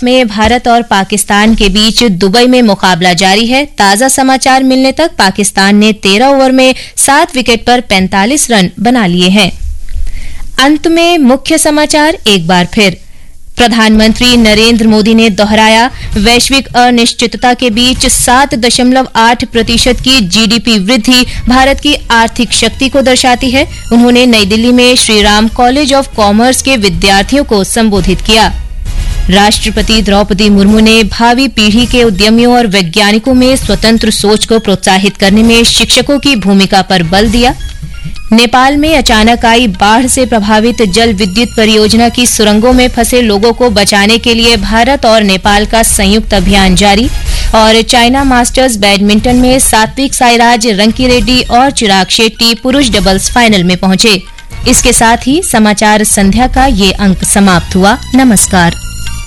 में भारत और पाकिस्तान के बीच दुबई में मुकाबला जारी है। ताजा समाचार मिलने तक पाकिस्तान ने 13 ओवर में 7 विकेट पर 45 रन बना लिए हैं। अंत में मुख्य समाचार एक बार फिर। प्रधानमंत्री नरेंद्र मोदी ने दोहराया, वैश्विक अनिश्चितता के बीच 7.8% की जीडीपी वृद्धि भारत की आर्थिक शक्ति को दर्शाती है। उन्होंने नई दिल्ली में Shri Ram college of commerce के विद्यार्थियों को संबोधित किया। राष्ट्रपति द्रौपदी मुर्मू ने भावी पीढ़ी के उद्यमियों और वैज्ञानिकों में स्वतंत्र सोच को प्रोत्साहित करने में शिक्षकों की भूमिका पर बल दिया। नेपाल में अचानक आई बाढ़ से प्रभावित जल विद्युत परियोजना की सुरंगों में फंसे लोगों को बचाने के लिए भारत और नेपाल का संयुक्त अभियान जारी। और चाइना मास्टर्स बैडमिंटन में सात्विक साईराज, रंकीरेड्डी और चिराग शेट्टी पुरुष डबल्स फाइनल में पहुंचे। इसके साथ ही समाचार संध्या का ये अंक समाप्त हुआ। नमस्कार।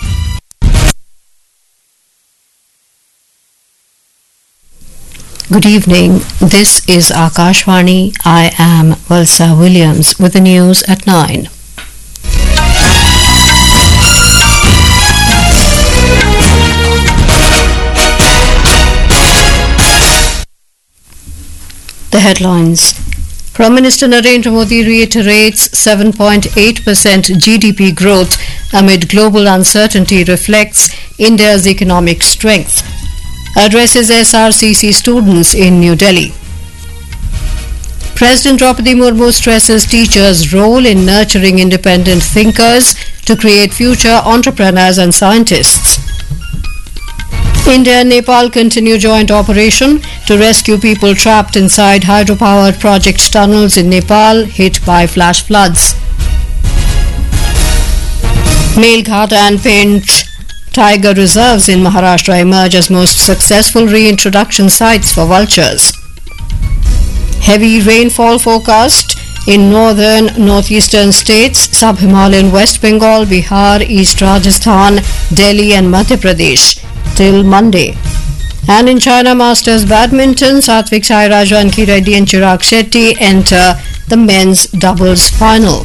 Good evening. This is Akashvani. I am Valsa Williams with the news at 9. The headlines. Prime Minister Narendra Modi reiterates 7.8% GDP growth amid global uncertainty reflects India's economic strength. Addresses SRCC students in New Delhi. President Draupadi Murmu stresses teachers' role in nurturing independent thinkers to create future entrepreneurs and scientists. India and Nepal continue joint operation to rescue people trapped inside hydropower project tunnels in Nepal hit by flash floods. Melghat and Pench Tiger reserves in Maharashtra emerge as most successful reintroduction sites for vultures. Heavy rainfall forecast in northern northeastern states, sub-Himalayan West Bengal, Bihar, East Rajasthan, Delhi and Madhya Pradesh till Monday. And in China Masters Badminton, Satvik Sairaj, Rangkireddy and Chirag Shetty enter the men's doubles final.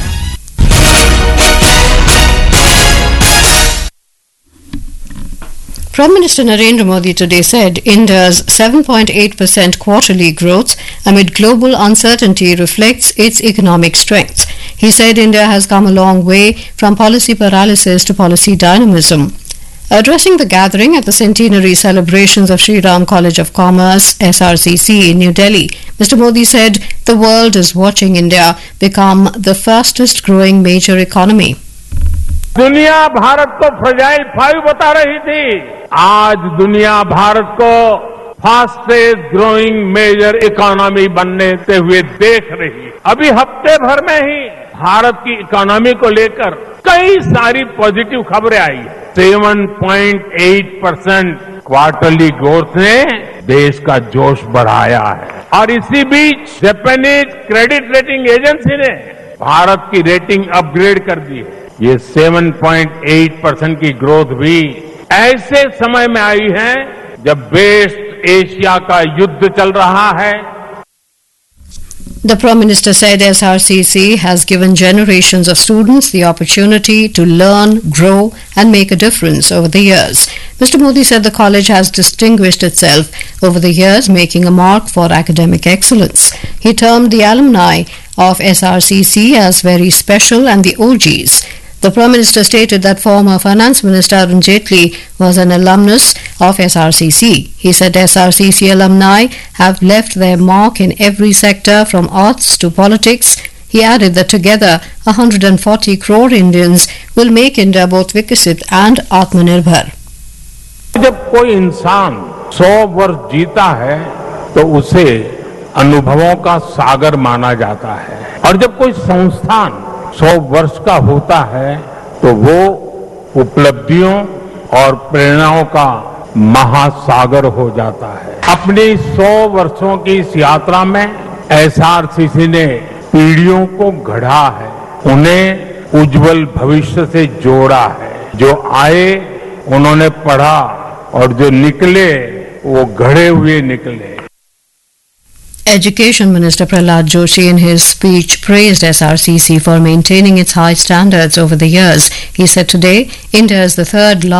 Prime Minister Narendra Modi today said India's 7.8% quarterly growth amid global uncertainty reflects its economic strength. He said India has come a long way from policy paralysis to policy dynamism. Addressing the gathering at the centenary celebrations of Shri Ram College of Commerce, SRCC in New Delhi, Mr. Modi said the world is watching India become the fastest growing major economy. दुनिया भारत को fragile 5 बता रही थी, आज दुनिया भारत को fastest growing major economy बनने हुए देख रही है। अभी हफ्ते भर में ही भारत की इकोनॉमी को लेकर कई सारी पॉजिटिव खबरें आई है। 7.8% क्वार्टरली ग्रोथ ने देश का जोश बढ़ाया है। और इसी बीच जापानीज क्रेडिट रेटिंग एजेंसी ने भारत की रेटिंग अपग्रेड कर दी है। ये 7.8% की ग्रोथ भी ऐसे समय में आई है जब वेस्ट एशिया का युद्ध चल रहा है। The Prime Minister said SRCC has given generations of students the opportunity to learn, grow and make a difference over the years. Mr. Modi said the college has distinguished itself over the years, making a mark for academic excellence. He termed the alumni of SRCC as very special and the OGs. The Prime Minister stated that former Finance Minister Arun Jaitley was an alumnus of SRCC. He said SRCC alumni have left their mark in every sector from arts to politics. He added that together 140 crore Indians will make India both Vikasit and Atmanirbhar. जब कोई इंसान 100 वर्ष जीता है तो उसे अनुभवों का सागर माना जाता है, और जब कोई संस्थान 100 वर्ष का होता है तो वो उपलब्धियों और प्रेरणाओं का महासागर हो जाता है। अपनी 100 वर्षों की इस यात्रा में एसआरसीसी ने पीढ़ियों को गढ़ा है, उन्हें उज्जवल भविष्य से जोड़ा है। जो आए उन्होंने पढ़ा और जो निकले वो गढ़े हुए निकले। Education Minister Prahlad Joshi in his speech praised SRCC for maintaining its high standards over the years. He said today India is the third largest